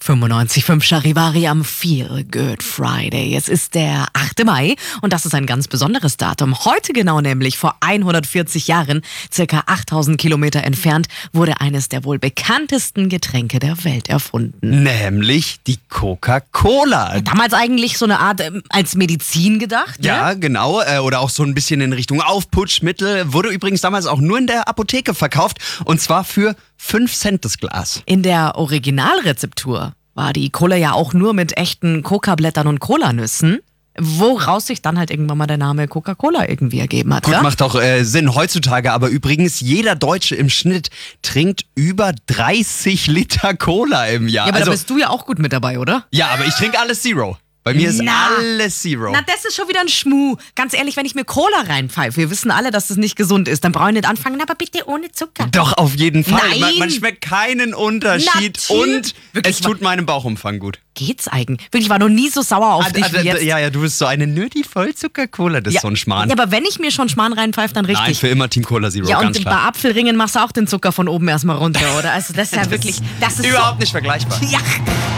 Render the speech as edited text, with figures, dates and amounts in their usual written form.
95.5 Charivari am Feel Good Friday. Es ist der 8. Mai und das ist ein ganz besonderes Datum. Heute genau nämlich vor 140 Jahren, circa 8000 Kilometer entfernt, wurde eines der wohl bekanntesten Getränke der Welt erfunden. Nämlich die Coca-Cola. Damals eigentlich so eine Art als Medizin gedacht, Ja, ne? genau. Oder auch so ein bisschen in Richtung Aufputschmittel. Wurde übrigens damals auch nur in der Apotheke verkauft. Und zwar für 5 Cent das Glas. In der Originalrezeptur war die Cola ja auch nur mit echten Coca-Blättern und Cola-Nüssen, woraus sich dann halt irgendwann mal der Name Coca-Cola irgendwie ergeben hat. Gut, Ja? macht auch Sinn heutzutage. Aber übrigens, jeder Deutsche im Schnitt trinkt über 30 Liter Cola im Jahr. Ja, aber da bist du ja auch gut mit dabei, oder? Ja, aber ich trinke alles Zero. Bei mir ist alles Zero. Na, das ist schon wieder ein Schmuh. Ganz ehrlich, wenn ich mir Cola reinpfeife, wir wissen alle, dass das nicht gesund ist, dann brauche ich nicht anfangen, aber bitte ohne Zucker. Doch, auf jeden Fall. Nein. Man schmeckt keinen Unterschied und Wirklich, es tut meinem Bauchumfang gut. Geht's eigentlich? Wirklich, ich war noch nie so sauer auf dich wie jetzt. Ja, du bist so eine die Vollzucker-Cola, das ist so ein Schmarrn. Ja, aber wenn ich mir schon Schmarrn reinpfeife, dann richtig. Nein, für immer Team Cola Zero, Ja, ganz und bei klar. Apfelringen machst du auch den Zucker von oben erstmal runter, oder? Also das ist ja wirklich, das ist Überhaupt nicht vergleichbar. so, ja.